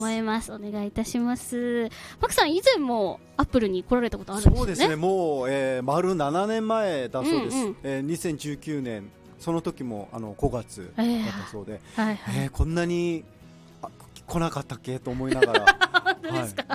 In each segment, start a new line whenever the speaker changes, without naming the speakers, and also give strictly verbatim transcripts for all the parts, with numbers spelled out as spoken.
思います。お願いいたします。パクさん以前もアップルに来られたことあるんですよね。
そうですね、もう、えー、丸ななねんまえだそうです、うんうん、えー、にせんじゅうきゅうねんその時もあのごがつだったそうで、えーはいはいえー、こんなに来なかったっけと思いながら
本当ですか、はい、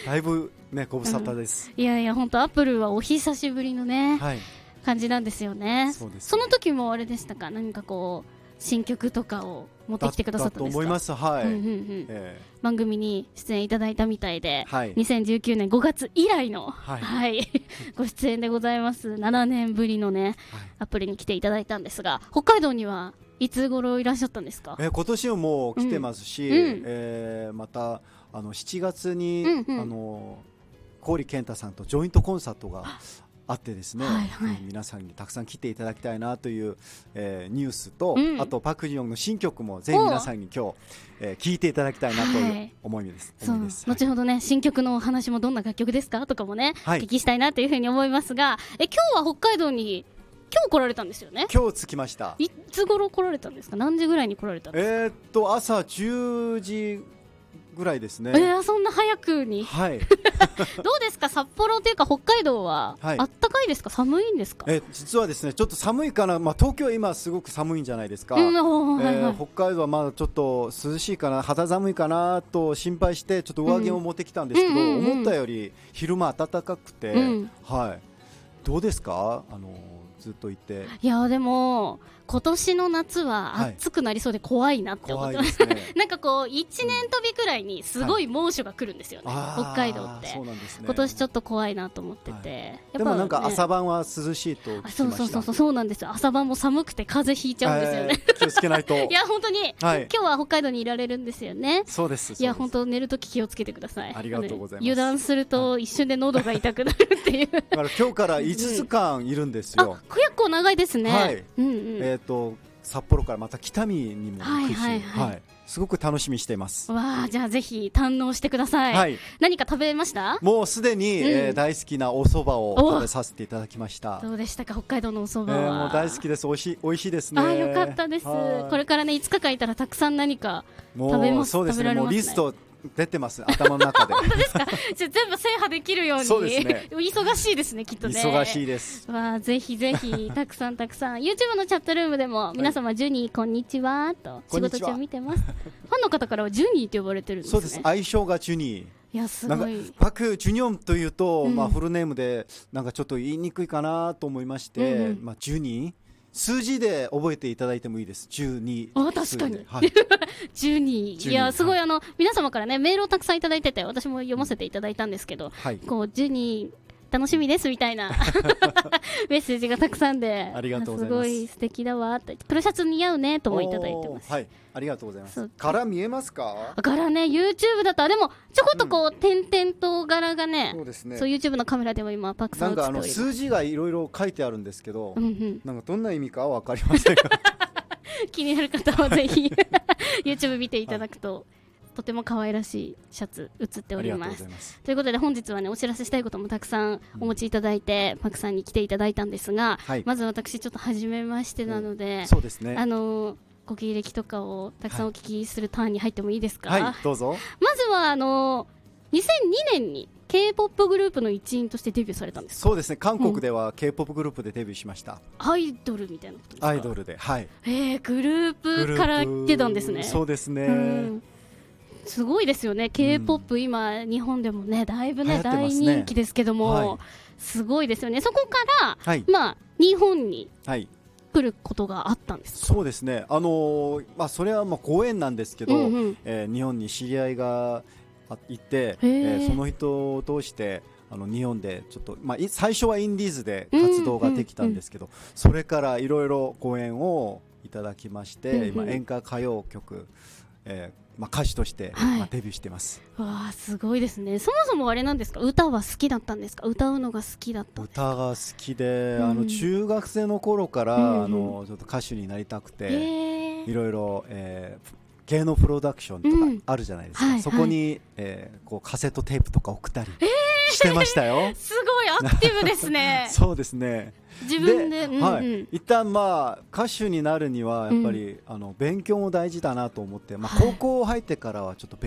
だいぶ、ね、ご無沙汰です、
うん、いやいや本当アップルはお久しぶりのね、はい、感じなんですよね。 そうですね。その時もあれでしたか、何かこう新曲とかを持ってきてくださったんですか。だと思います、はい、うんうんうんえー、番組に出演いただいたみたいで、はい、にせんじゅうきゅうねんごがつ以来の、はいはい、ご出演でございます。ななねんぶりのね、はい、アプリに来ていただいたんですが、北海道にはいつ頃いらっしゃったんですか。
えー、今年も来てますし、うんえー、またあのしちがつに、うんうん、あの郡健太さんとジョイントコンサートがあってですね、はいはい、皆さんにたくさん来ていただきたいなという、えー、ニュースと、うん、あとパク・ジヨンの新曲もぜひ皆さんに今日、えー、聞いていただきたいなという思いです、はい、です
後ほどね、新曲のお話もどんな楽曲ですかとかもね、はい、お聞きしたいなというふうに思いますが、え今日は北海道に今日来られたんですよね。
今日着きました。
いつ頃来られたんですか。何時ぐらいに来られたんですか。
えー、っと朝じゅうじぐらいですね。
えー、そんな早くに、はい、どうですか札幌というか北海道は、はい、あったかいですか寒いんですか。
え実はですねちょっと寒いかな、まあ、東京は今すごく寒いんじゃないですか、うんはいはいえー、北海道はまだちょっと涼しいかな肌寒いかなと心配してちょっと上着を持ってきたんですけど、うんうんうんうん、思ったより昼間暖かくて、うんはい、どうですかあのずっといて。
いやでも今年の夏は暑くなりそうで怖いなって思ってます、はい、ね、なんかこういちねん飛びくらいにすごい猛暑が来るんですよね、はい、北海道って。そうなんですね、今年ちょっと怖いなと思ってて、はい、やっぱね、
でもなんか朝晩は涼しいと聞きました。
そうそうそうそうそうなんですよ。朝晩も寒くて風邪ひいちゃうんですよね、
えー、気をつけないとい
や本当に、はい、今日は北海道にいられるんですよね。
そうです。
いや本当寝るとき気をつけてください。
ありがとうございます。
油断すると一瞬で喉が痛くなるっていうだ
から今日からいつつかんいるんですよ、うん、あ
結構長いですね、
はいうんうん、えっ、ー、と札幌からまた北見にも行くし、はいはいはいはい、すごく楽しみにしています。
わあじゃあぜひ堪能してください、はい、何か食べました。
もうすでに、うんえー、大好きなお蕎麦を食べさせていただきました。
どうでしたか北海道のお蕎麦は。えー、
もう大好きです。おいしい、おいしいですね。
あよかったです。これからねいつかかいたらたくさん何か食べます。
そうですね、もうリスト出てます頭の中で
本当ですか。じゃあ全部制覇できるように。
そうですね
忙しいですねきっとね。
忙しいです。
わあぜひぜひたくさんたくさんYouTube のチャットルームでも皆様、はい、ジュニーこんにちはと仕事中見てます。ファンの方からはジュニーと呼ばれてるんですね。
そうです。愛称がジュニー。
いやすごい
パク・ジュニョンというと、うんまあ、フルネームでなんかちょっと言いにくいかなと思いまして、うんうんまあ、ジュニー数字で覚えていただいてもいいです。じゅうに。
あ確かに、はい、じゅうにいやすごい、はい、あの皆様からねメールをたくさんいただいてて私も読ませていただいたんですけど、はい、こうじゅうに楽しみですみたいなメッセージがたくさんで
ありがとうございます。
すごい素敵だわって黒シャツ似合うねともいただいてます。
はいありがとうございます。柄見えますか。
柄ね YouTube だとでもちょこっとこう、うん、点々と柄がねそうですね。そう YouTube のカメラでも今パクさん映っております。
なんかあの数字がいろいろ書いてあるんですけど、うんうん、なんかどんな意味かは分かりませんが
気になる方はぜひYouTube 見ていただくと、はいとても可愛らしいシャツ写っております。ますということで本日はねお知らせしたいこともたくさんお持ちいただいて、うん、パクさんに来ていただいたんですが、はい、まず私ちょっと初めましてなので、うん、そうですね、あのご経歴とかをたくさんお聞きするターンに入ってもいいですか。
はい、はい、どうぞ。
まずはあのにせんにねんに K-ポップ グループの一員としてデビューされたんですか。
そうですね韓国では K-ポップ グループでデビューしました、
うん、アイドルみたいなことですか。
アイドルではい
えー、グループから出たんですね。
そうですね、
うんすごいですよね K-ポップ、うん、今日本でもねだいぶね、ね、大人気ですけども、はい、すごいですよね。そこから、はい、まあ日本に来ることがあったんですか。
そうですね、あのーまあ、それはまあご縁なんですけど、うんうんえー、日本に知り合いがいて、えー、その人を通してあの日本でちょっと、まあ、最初はインディーズで活動ができたんですけど、うんうんうん、それからいろいろご縁をいただきまして、うんうん、今演歌歌謡曲、えーまあ、歌手として、はいまあ、デビューしてます。
わあすごいですね。そもそもあれなんですか歌は好きだったんですか。歌うのが好きだったんですか。
歌が好きで、うん、あの中学生の頃から、うんうん、あのちょっと歌手になりたくて、えー、いろいろ、えー、芸能プロダクションとかあるじゃないですか、うんはい、そこに、はいえー、こうカセットテープとか送ったりしてましたよ、えー、
すごいアクティブですね
そうですね。
自分で、うんうん
はい、一旦まあ歌手になるにはやっぱり、うん、あの勉強も大事だなと思って、まあ、高校入ってからはちょっと勉